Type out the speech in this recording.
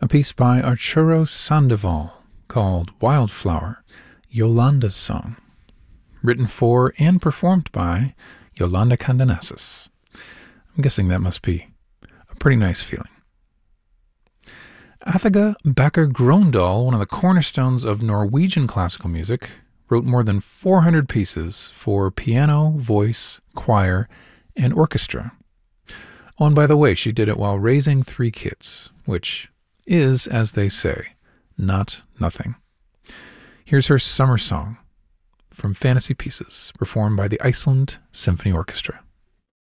a piece by Arturo Sandoval called Wildflower, Yolanda's Song, written for and performed by Yolanda Kandanassis. I'm guessing that must be a pretty nice feeling. Athaga Bakker Grøndahl, one of the cornerstones of Norwegian classical music, wrote more than 400 pieces for piano, voice, choir, and orchestra. Oh, and by the way, she did it while raising 3 kids, which is, as they say, not nothing. Here's her summer song from Fantasy Pieces, performed by the Iceland Symphony Orchestra.